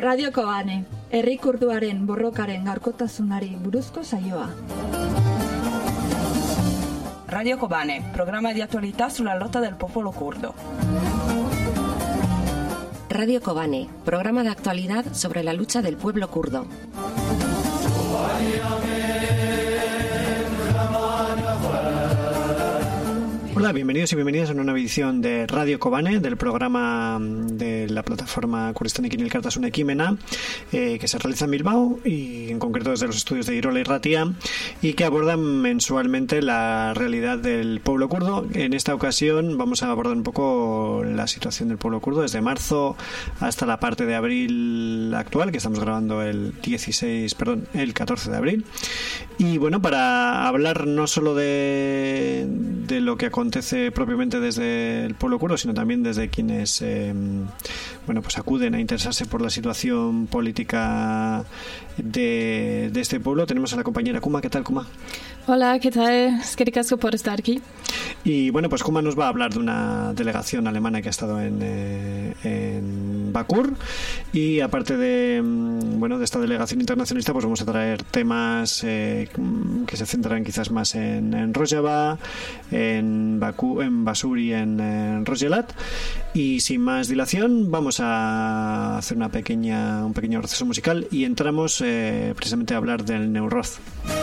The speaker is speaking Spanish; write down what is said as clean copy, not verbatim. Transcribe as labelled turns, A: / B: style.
A: Radio Kobane, herri kurduaren borrokaren gaurkotasunari buruzko saioa.
B: Radio Kobane, programa di attualità sulla lotta del popolo curdo.
C: Radio Kobane, programa de actualidad sobre la lucha del pueblo kurdo.
D: Hola, bienvenidos y bienvenidas a una nueva edición de Radio Kobane, del programa de la plataforma Kurdistán Ekin Elkartasuna Ekimena, que se realiza en Bilbao y en concreto desde los estudios de Irola y Ratia, y que abordan mensualmente la realidad del pueblo kurdo. En esta ocasión vamos a abordar un poco la situación del pueblo kurdo desde marzo hasta la parte de abril actual, que estamos grabando el 14 de abril. Y bueno, para hablar no solo de lo que acontece propiamente desde el pueblo kurdo, sino también desde quienes pues acuden a interesarse por la situación política de este pueblo, tenemos a la compañera Kuma. ¿Qué tal, Kuma?
E: Hola, ¿qué tal? Es que ricasco por estar aquí.
D: Y bueno, pues Kuma nos va a hablar de una delegación alemana que ha estado en Bakur, y aparte de esta delegación internacionalista, pues vamos a traer temas que se centran quizás más en Rojava, en Bakú, en Basur y en Rojelat. Y sin más dilación vamos a hacer un pequeño proceso musical y entramos precisamente a hablar del Neuroz.